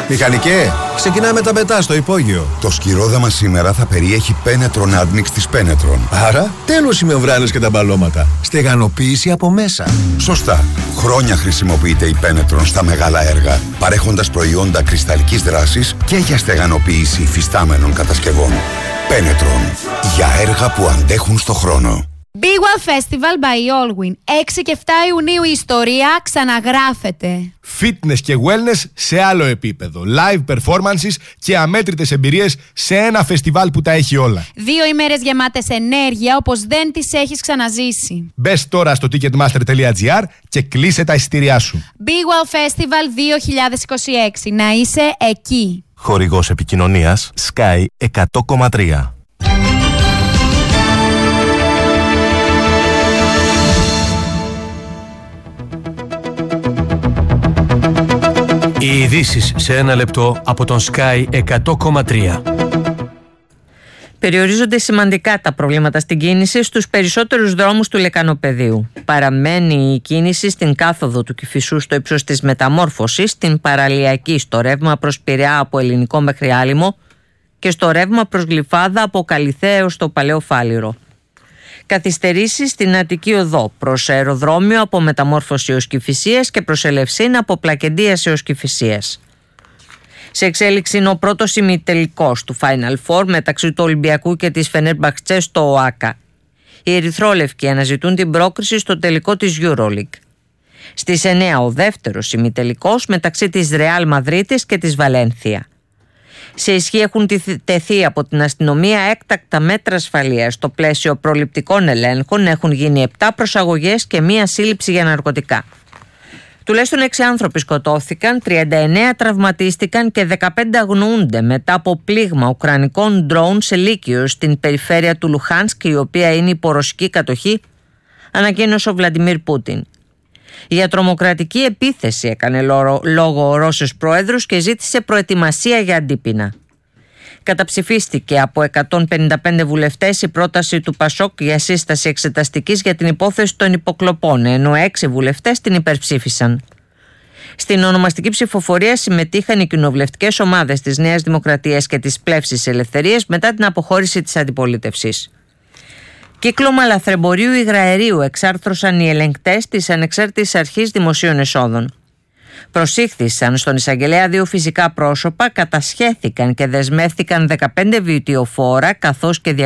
Μηχανικέ, ξεκινάμε τα μετά στο υπόγειο. Το σκυρόδαμα σήμερα θα περιέχει Penetron Admix της Penetron. Άρα, τέλος οι μεμβράνες και τα μπαλώματα. Στεγανοποίηση από μέσα. Σωστά. Χρόνια χρησιμοποιείται η Penetron στα μεγάλα έργα, παρέχοντας προϊόντα κρυσταλλικής δράσης και για στεγανοποίηση υφιστάμενων κατασκευών. Penetron. Για έργα που αντέχουν στο χρόνο. Big One Festival by Allwyn. 6 και 7 Ιουνίου η ιστορία ξαναγράφεται. Fitness και wellness σε άλλο επίπεδο. Live performances και αμέτρητες εμπειρίες σε ένα φεστιβάλ που τα έχει όλα. 2 ημέρες γεμάτες ενέργεια όπως δεν τις έχεις ξαναζήσει. Μπες τώρα στο ticketmaster.gr και κλείσε τα εισιτήριά σου. Big One Festival 2026. Να είσαι εκεί. Χορηγός επικοινωνίας Sky 100,3. Οι ειδήσεις σε ένα λεπτό από τον Sky 100,3. Περιορίζονται σημαντικά τα προβλήματα στην κίνηση στους περισσότερους δρόμους του Λεκανοπεδίου. Παραμένει η κίνηση στην κάθοδο του Κηφισού στο ύψος της Μεταμόρφωσης, στην παραλιακή στο ρεύμα προς Πειραιά από Ελληνικό μέχρι Άλυμο και στο ρεύμα προς Γλυφάδα από Καλιθέα έως το Παλαιό Φάληρο. Καθυστερήσεις στην Αττική Οδό προς αεροδρόμιο από Μεταμόρφωση έως Κηφισίας και προς Ελευσίνα από Πλακεντίας έως Κηφισίας. Σε εξέλιξη είναι ο πρώτος ημιτελικός του Final Four μεταξύ του Ολυμπιακού και της Φενέρμπαχτσε στο ΟΑΚΑ. Οι ερυθρόλευκοι αναζητούν την πρόκριση στο τελικό της EuroLeague. Στις 9 ο δεύτερος ημιτελικός μεταξύ της Ρεάλ Μαδρίτης και της Βαλένθια. Σε ισχύ έχουν τεθεί από την αστυνομία έκτακτα μέτρα ασφαλείας. Στο πλαίσιο προληπτικών ελέγχων έχουν γίνει 7 προσαγωγές και 1 σύλληψη για ναρκωτικά. Τουλάχιστον 6 άνθρωποι σκοτώθηκαν, 39 τραυματίστηκαν και 15 αγνοούνται μετά από πλήγμα ουκρανικών ντρόουν σε Λύκειο στην περιφέρεια του Λουχάνσκ, η οποία είναι υπό ρωσική κατοχή, ανακοίνωσε ο Βλαντιμίρ Πούτιν. Για τρομοκρατική επίθεση έκανε λόγο ο Ρώσος πρόεδρος και ζήτησε προετοιμασία για αντίπεινα. Καταψηφίστηκε από 155 βουλευτές η πρόταση του Πασόκ για σύσταση εξεταστικής για την υπόθεση των υποκλοπών, ενώ 6 βουλευτές την υπερψήφισαν. Στην ονομαστική ψηφοφορία συμμετείχαν οι κοινοβουλευτικές ομάδες της Νέας Δημοκρατίας και της Πλεύσης Ελευθερίας μετά την αποχώρηση της αντιπολίτευσης. Κύκλωμα λαθρεμπορίου υγραερίου εξάρθρωσαν οι ελεγκτές της Ανεξάρτητης Αρχής Δημοσίων Εσόδων. Προσήχθησαν στον εισαγγελέα 2 φυσικά πρόσωπα, κατασχέθηκαν και δεσμεύθηκαν 15 βιτιοφόρα καθώς και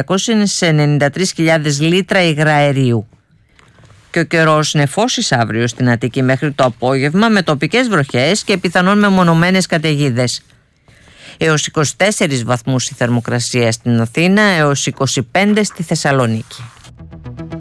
293.000 λίτρα υγραερίου. Και ο καιρός νεφώσεις αύριο στην Αττική μέχρι το απόγευμα με τοπικές βροχές και πιθανόν μεμονωμένες καταιγίδες. Έως 24 βαθμούς η θερμοκρασία στην Αθήνα, έως 25 στη Θεσσαλονίκη.